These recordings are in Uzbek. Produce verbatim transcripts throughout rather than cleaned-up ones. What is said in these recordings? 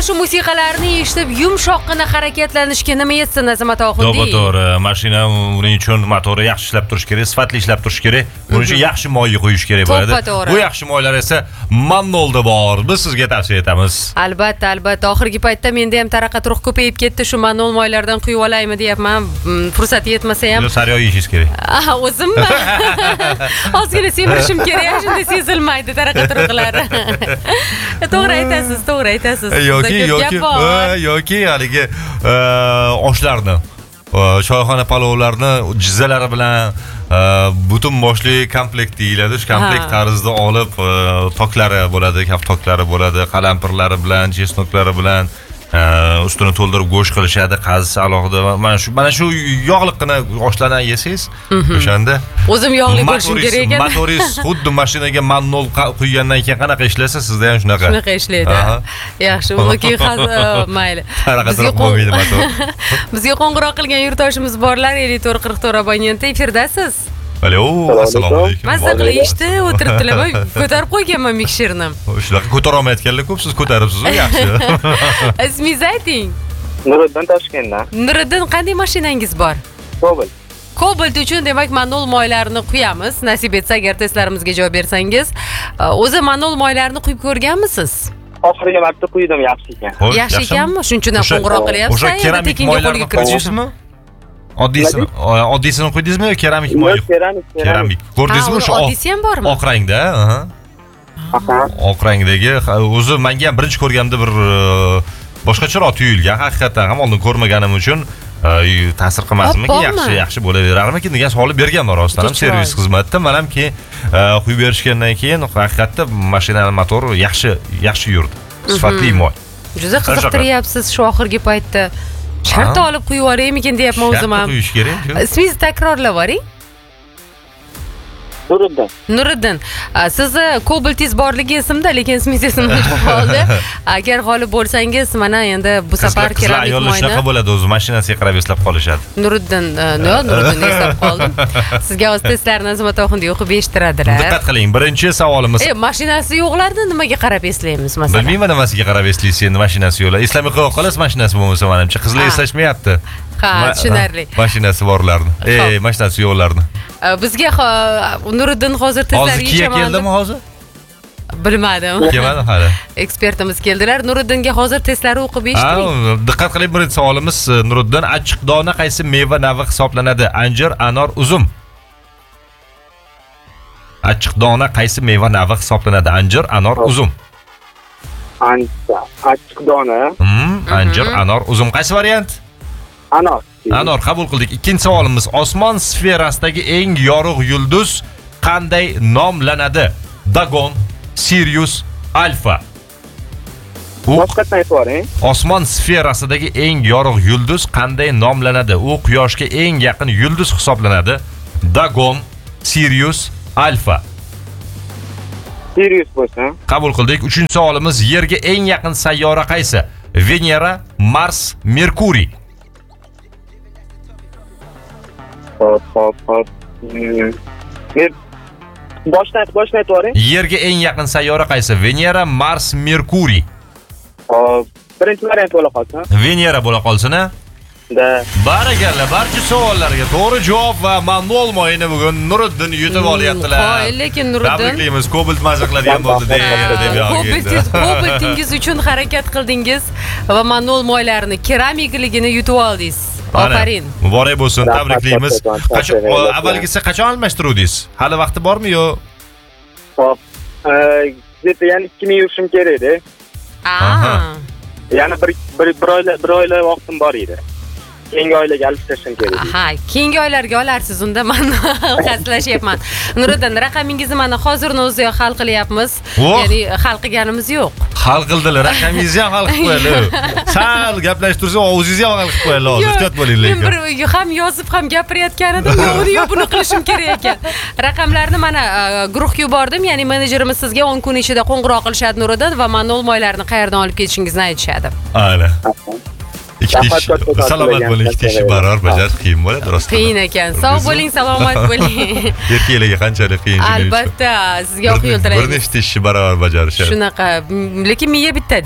Mana shu musiqalarni eshitib yumshoqqina harakatlanishga nima yetsin Azimat Oxundiy? To'g'ri, mashina buning uchun motori yaxshi ishlab turish kerak, sifatli ishlab turish kerak. Buning uchun yaxshi moy qo'yish kerak bo'ladi. Bu yaxshi moylar esa Mannolda bor. Biz sizga tavsiya etamiz. Albatta, albatta. Oxirgi paytda menda ham taraqa turuq ko'payib ketdi. Shu Mannol moylardan quyib olaymi deyapman. Fursat yetmasa ham. Saryo yeyishingiz kerak. Ah, o'zimmi? Ozgina semirishim kerak, shunda sezilmaydi taraqa turuqlar. To'g'ri aytasiz, to'g'ri aytasiz. yoki yoki yoki haligi oshlarni, choyxona palovlarni jizzalari bilan butun boshli komplekt deyiladi. Shu komplekt tarzida olib, toklari bo'ladi, kaf toklari bo'ladi, qalampirlari bilan, chesnoklari bilan ustini to'ldirib go'sht qilishadi, qazisi alohida. Mana shu mana shu yog'liqqina oshlardan yesangiz, o'shanda o'zim yog'li bo'lishim kerak ekan. Motoringiz xuddi mashinaga Mannol quygandan keyin qanaqa ishlasa, sizda ham shunaqa. Shunaqa ishlaydi. Yaxshi, unga keyin mayli. Bizga qo'ng'iroq qilgan yurtdoshimiz borlar, ellik to'rt qirq to'rt abonenti efirdasiz. Alo, assalomu alaykum. Mazza qilishdi, o'tiribdilar. Ko'tarib qo'yganman mikshirni. Shunaqa ko'tara olmayotganlar ko'p, siz ko'taribsiz, yaxshi. Ismingizni ayting. Nuriddin Toshkentdan. Nuriddin, qanday mashinangiz bor? Cobalt. Cobalt uchun demak Mannol moylarini quyamiz. Nasib etsa agar testlarimizga javob bersangiz, o'zi Mannol moylarini quyib ko'rganmisiz? Oxirgi marta quydim, yaxshi ekan. Yaxshi ekanmi? Shuning uchun ham qo'ng'iroq qilyapsiz. O'sha keramik moylarni quyisizmi? Oddiysini, oddiysini qo'ydingizmi yo keramik moy? Keramik, keramik. Ko'rdingizmi shu oddiysi ham bormi? Oq rangda, aha. Oq rangdagi, o'zi menga ham birinchi ko'rganimda bir boshqacharoq tuyulgan, haqiqatan ham oldin ko'rmaganim uchun ta'sir qilmasmikin, yaxshi, yaxshi bo'laverarmikin degan savol berganman rostdan ham servis xizmatida. Men ham keyin quyib berishgandan keyin haqiqatda mashinaning motori yaxshi, yaxshi yurdi. Sifatli moy. Juda qiziqtiryapsiz shu oxirgi paytda. Shartta olib quyib olaymikin deyapman o'zim ham. Quyish kerak. Ismingizni takrorlab yuboring. Nuriddin. Nuriddin, sizni Cobaltingiz borligi esimda, lekin ismingiz esimdan chiqib qoldi. Agar g'olib bo'lsangiz, mana endi bu safar keramik moyni. Shunaqa bo'ladi, o'zi mashinasiga qarab eslab qolishadi. Nuriddin, no, Nuriddin eslab qoldim. Sizga o'z testlarini Azimat Oxundiy o'qib eshittiradilar. Diqqat qiling, birinchi savolimiz. E, mashinasi yo'qlarni nimaga qarab eslaymiz masalan? Bilmayman nimasiga qarab eslaysiz endi mashinasi yo'qlar. Eslamay qo'yib qolasiz mashinasi bo'lmasa, menimcha qizlar eslashmayapti. Ha, tushunarli. Mashinasi borlarni. Ey, mashinasi yo'qlarni. Bizga Nuriddin hozir testlarga hozir keldimi hozir? Bilmadim. Kelmadi hali. Ekspertimiz keldilar. Nuriddinga hozir testlarni o'qib eshittiring. Diqqat qiling, birinchi savolimiz Nuriddin, achchiq dona qaysi meva navi hisoblanadi? Anjir, anor, uzum. Achchiq dona qaysi meva navi hisoblanadi? Anjir, anor, uzum. Achchiq dona. Hmm, anjir, anor, uzum. Qaysi variant? Anor. Anor qabul qildik. Ikkinchi savolimiz, osmon sferasidagi eng yorug' yulduz qanday nomlanadi? Dagon, Sirius, Alfa. Boshqatdan aytvoring. Osmon sferasidagi eng yorug' yulduz qanday nomlanadi? U quyoshga eng yaqin yulduz hisoblanadi. Dagon, Sirius, Alfa. Sirius bo'lsa. Qabul qildik. Uchinchi savolimiz, Yerga eng yaqin sayyora qaysi? Venera, Mars, Merkuriy. Hop, hop, hop. Boshdan, boshdan aytvoring. Yerga eng yaqin sayyora qaysi? Venera, Mars, Merkuriy. Hop, birinchi variant bo'la qolsin. Venera bo'la qolsin-a? Da. Barakalla, barcha savollarga to'g'ri javob va Mannol moyini bugun Nuriddin yutib olyaptilar. Qo'y, lekin Nuriddin. Tabriklaymiz, Cobalt mazza qiladigan bo'ldi deb yozdi. Cobaltingiz uchun harakat qildingiz va Mannol moylarini, keramikligini yutib oldingiz. Afarin. Muborak bo'lsin, tabriklaymiz. Qachon avvalgisi qachon almashtiruvdingiz? Hali vaqti bormi yo? Hop. Zeta yana ikki ming yurishim kerak edi. Aha. Yana bir bir bir oylar bir oylar vaqtim bor edi. Keyingi oylarga olib tashlashim kerak. Ha, keyingi oylarga olarsiz unda. Men qaslashyapman. Nuriddin, raqamingizni mana hozirning o'ziyoq hal qilyapmiz. Ya'ni hal qilganimiz yo'q. Hal qildilar, raqamingizni ham hal qilib qo'yinglar. Sal gaplashtirsa, o'zingizni ham hal qilib qo'yinglar, hozir ehtiyot bo'ling lekin. Men bir ham yozib ham gapirayotgan edim, yo'qni yo'q buni qilishim kerak ekan. Raqamlarni mana guruhga yubordim, ya'ni menejerimiz sizga o'n kun ichida qo'ng'iroq qilishadi Nuriddin va Mannol moylarini qayerdan olib ketishingizni aytishadi. Ayni. Ikkita ish, salomat bo'ling, ikkita ishni barobar bajarish qiyin bo'ladi, rostdan. Qiyin ekan. Sog' bo'ling, salomat bo'ling. Erkaklarga qanchalik qiyin juda. Albatta, sizga oq yo'l tilaymiz. Bir nechta ishni barobar bajarishadi. Shunaqa, lekin miya bitta deng.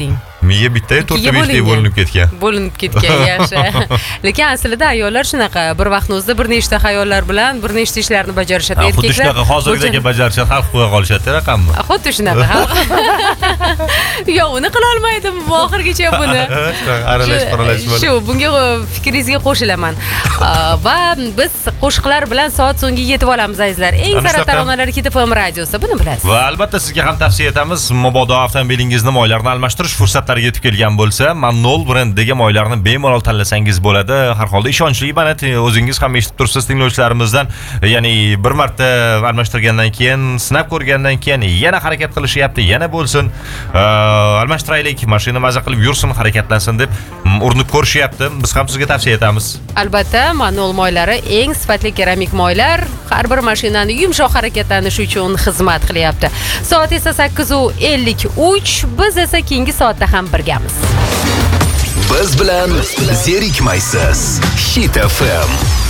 Miya bitta to'rtta beshta bo'linib ketgan. Bo'linib ketgan, yaxshi. Lekin aslida ayollar shunaqa, bir vaqtni o'zida bir nechta xayollar bilan bir nechta ishlarni bajarishadi. Erkaklar xuddi shunaqa hozirgidek bajarishadi, xalq qo'ya qolishadi raqamni. Xuddi shunaqa. Yo'q, uni qila olmaydim oxirgacha buni. Aralash qaralash bo'ladi. Shu, bunga fikringizga qo'shilaman. Va biz qo'shiqlar bilan soat so'ngiga yetib olamiz azizlar. Eng sara taronalar Hit F M radiosi, buni bilasiz. Va albatta sizga ham tavsiya etamiz, mabodo avtomobilingizni moylarini almashtirish fursatlari yetib kelgan bo'lsa, Manol brendidagi moylarni bemalol tanlasangiz bo'ladi. Har holda ishonchli, mana o'zingiz ham eshitib tursiz tinglovchilarimizdan, ya'ni bir marta almashtirgandan keyin, sinab ko'rgandan keyin yana harakat qilishyapti, yana bo'lsin, almashtiraylik, mashina maza qilib yursin, harakatlansin deb urinib ko'rishyapti. Biz ham sizga tavsiya etamiz. Albatta, Manol moylari eng sifatli keramik moylar, har bir mashinani yumshoq harakatlanishi uchun xizmat qilyapti. Soat esa sakkiz ellik uch, biz esa keyingi soatda ham birgamiz. Biz bilan zerikmaysiz. Hit F M.